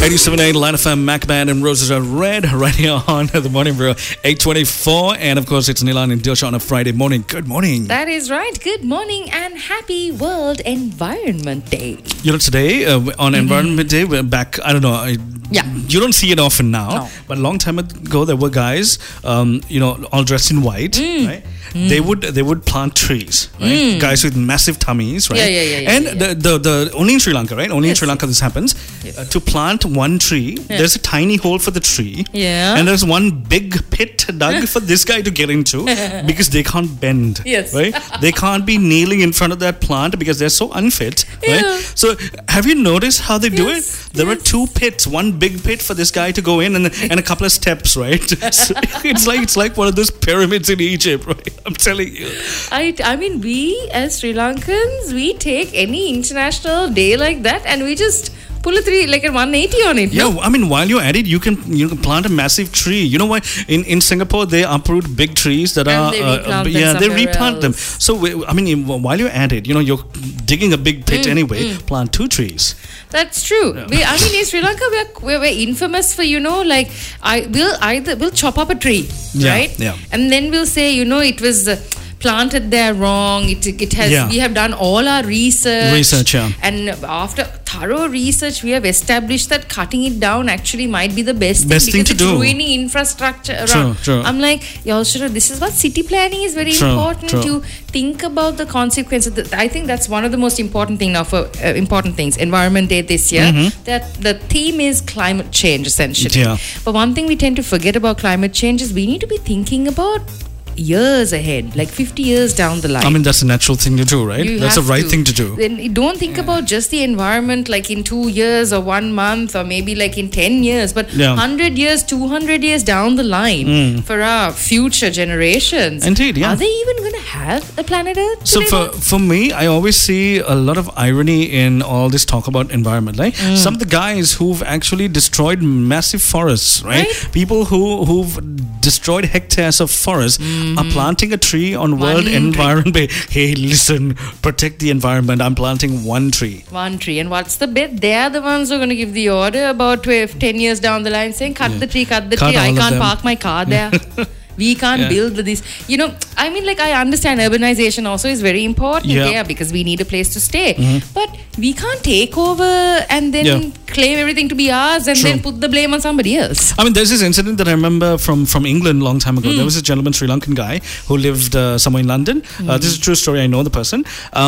87.8 Line FM, Mac Band and Roses Are Red right here on The Morning Brew, 8:24. And of course, it's Nilan and Dilsha on a Friday morning. Good morning. That is right. Good morning and happy World Environment Day. You know, today on Environment Day, we're back, I don't know. You don't see it often now. No. But a long time ago, there were guys, all dressed in white, right? They would plant trees, right? Guys with massive tummies, right? And the only in Sri Lanka, right? Only in Sri Lanka this happens. To plant one tree, there's a tiny hole for the tree, and there's one big pit dug for this guy to get into because they can't bend, right? They can't be kneeling in front of that plant because they're so unfit, right? So have you noticed how they do it? There are two pits, one big pit for this guy to go in, and a couple of steps, right? So it's like one of those pyramids in Egypt, right? I'm telling you. I mean, we as Sri Lankans, we take any international day like that and we just pull a 180 on it. Yeah, no? I mean, while you're at it, you can plant a massive tree. You know why? In Singapore, they uproot big trees that and they replant them. So while you're at it, you're digging a big pit anyway. Plant two trees. That's true. Yeah. In Sri Lanka, we're infamous for we'll chop up a tree, right? Yeah. And then we'll say it was planted there wrong. It has. We have done all our research. And after thorough research, we have established that cutting it down actually might be the best thing to do. Ruining infrastructure around. True. I'm like, this is what city planning is very important. You think about the consequences. I think that's one of the most important things. Environment Day this year. That the theme is climate change essentially. Yeah. But one thing we tend to forget about climate change is we need to be thinking about years ahead, like 50 years down the line. I mean, that's a natural thing to do, right? That's the right thing to do. Then don't think about just the environment like in 2 years or 1 month or maybe like in 10 years, but 100 years, 200 years down the line for our future generations. Indeed, yeah. Are they even going to have a planet Earth? So for me, I always see a lot of irony in all this talk about environment. Like some of the guys who've actually destroyed massive forests, right? People who've destroyed hectares of forest are planting a tree on World Environment Day. Hey, listen, protect the environment. I'm planting one tree. One tree. And what's the bit? They're the ones who are going to give the order about 10 years down the line saying, cut the tree. I can't park my car there. We can't build this. I understand urbanization also is very important because we need a place to stay. But we can't take over and then claim everything to be ours and then put the blame on somebody else. I mean, there's this incident that I remember from England a long time ago. There was a gentleman, Sri Lankan guy, who lived somewhere in London. This is a true story. I know the person.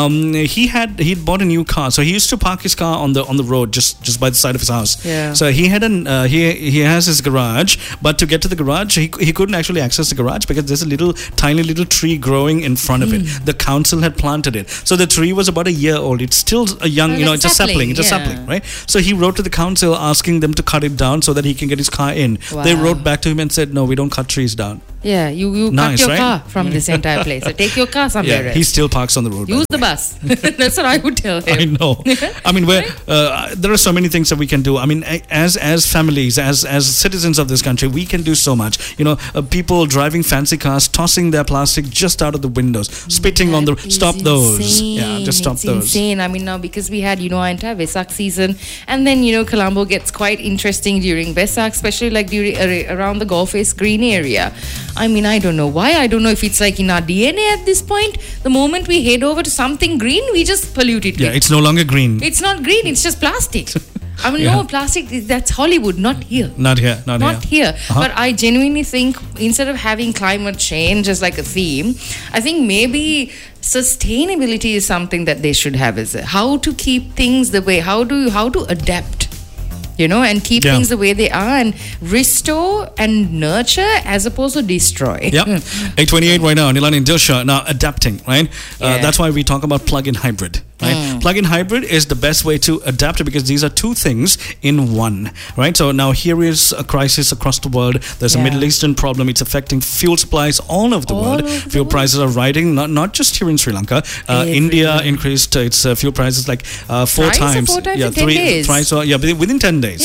He'd bought a new car, so he used to park his car on the road just by the side of his house. Yeah. So he had he has his garage, but to get to the garage, he couldn't actually access the garage because there's a tiny little tree growing in front of it. The council had planted it, so the tree was about a year old. It's still a young, it's a sapling. It's a sapling, right? So he wrote to the council asking them to cut it down so that he can get his car in. Wow. They wrote back to him and said, no, we don't cut trees down. Yeah, you cut your car from this entire place. So take your car somewhere else. He still parks on the road. Use the bus. That's what I would tell him. I know. I mean, there are so many things that we can do. I mean, as families, as citizens of this country, we can do so much. People driving fancy cars, tossing their plastic just out of the windows, spitting on the... Stop those. Yeah, just stop those. It's insane. I mean, now because we had, our entire Vesak season, and then, Colombo gets quite interesting during Vesak, especially like around the Gulf Face Green area. I mean, I don't know why. I don't know if it's like in our DNA at this point. The moment we head over to something green, we just pollute it. Yeah, it's no longer green. It's not green. It's just plastic. I mean, no, plastic, that's Hollywood, not here. Not here. But I genuinely think instead of having climate change as like a theme, I think maybe sustainability is something that they should have as how to keep things the way, how to adapt. And keep things the way they are and restore and nurture as opposed to destroy. Yep. 8:28 right now, Nilan and Dilsha. Now, adapting, right? That's why we talk about plug-in hybrid. Right? Plug-in hybrid is the best way to adapt it because these are two things in one, right? So now here is a crisis across the world. There's a Middle Eastern problem. It's affecting fuel supplies all over the world. Fuel prices are rising, not just here in Sri Lanka. India increased its fuel prices like 4 times. 4 times in 10 days. Within 10 days.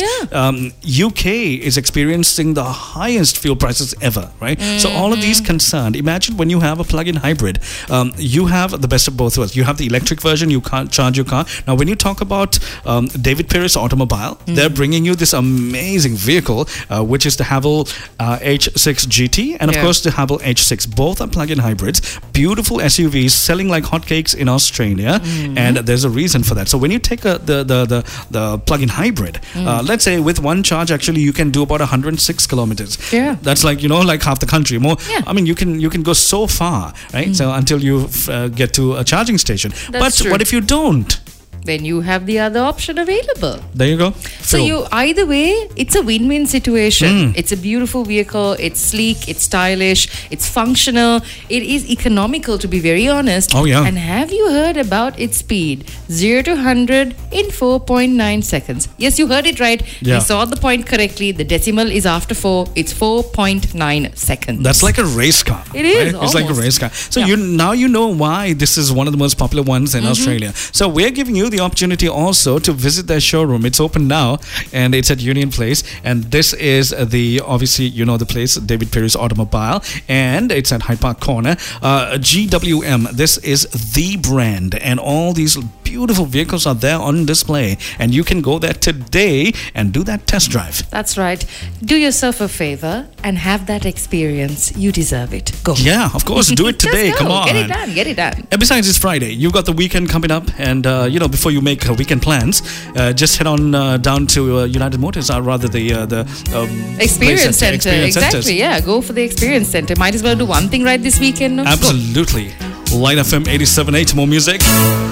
UK is experiencing the highest fuel prices ever, right? So all of these concerned. Imagine when you have a plug-in hybrid, you have the best of both worlds. You have the electric version. You can't charge your car. Now, when you talk about David Perez Automobile, they're bringing you this amazing vehicle, which is the Haval H6 GT and, of course, the Haval H6. Both are plug-in hybrids, beautiful SUVs selling like hotcakes in Australia, and there's a reason for that. So when you take the plug-in hybrid, let's say with one charge, actually, you can do about 106 kilometers. Yeah. That's like, like half the country. More. Yeah. I mean, you can go so far, right? So until you get to a charging station. That's true. What if you don't? Then you have the other option available. There you go. So either way, it's a win-win situation. It's a beautiful vehicle. It's sleek. It's stylish. It's functional. It is economical, to be very honest. Oh, yeah. And have you heard about its speed? 0 to 100 in 4.9 seconds. Yes, you heard it right. Yeah. You saw the point correctly. The decimal is after 4. It's 4.9 seconds. That's like a race car. It is. Right? It's like a race car. So now you know why this is one of the most popular ones in Australia. So we're giving you the opportunity also to visit their showroom. It's open now and it's at Union Place, and this is obviously the place, David Perez Automobile, and it's at Hyde Park Corner. GWM, this is the brand, and all these beautiful vehicles are there on display, and you can go there today and do that test drive. That's right. Do yourself a favor and have that experience. You deserve it. Go. Yeah, of course. Do it today. Just go. Come on. Get it done. And besides, it's Friday. You've got the weekend coming up, and before you make weekend plans, just head on down to United Motors, or rather the Experience Center. Exactly. Yeah, go for the Experience Center. Might as well do one thing right this weekend. No? Absolutely. Light FM 87.8. More music.